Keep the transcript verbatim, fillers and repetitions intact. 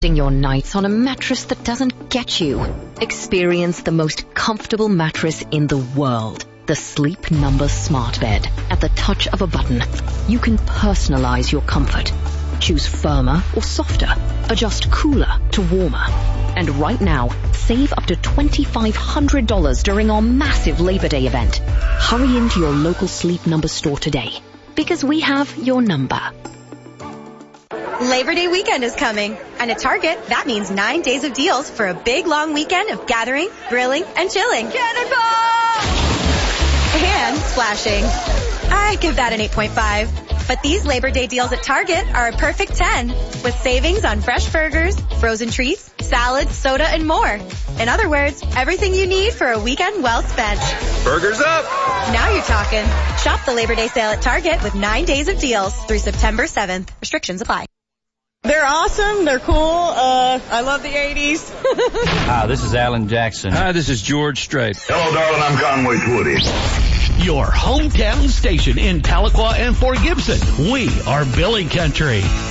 your nights on a mattress that doesn't get you. Experience the most comfortable mattress in the world. The Sleep Number Smart Bed. At the touch of a button, you can personalize your comfort. Choose firmer or softer. Adjust cooler to warmer. And right now, save up to twenty-five hundred dollars during our massive Labor Day event. Hurry into your local Sleep Number store today, because we have your number. Labor Day weekend is coming, and at Target, that means nine days of deals for a big, long weekend of gathering, grilling, and chilling. Cannonball! And splashing. I give that an eight point five. But these Labor Day deals at Target are a perfect ten, with savings on fresh burgers, frozen treats, salads, soda, and more. In other words, everything you need for a weekend well spent. Burgers up! Now you're talking. Shop the Labor Day sale at Target with nine days of deals through September seventh. Restrictions apply. They're awesome. They're cool. Uh, I love the eighties. Hi, this is Alan Jackson. Hi, this is George Strait. Hello, darling. I'm Conway Twitty. Your hometown station in Tahlequah and Fort Gibson. We are Billy Country.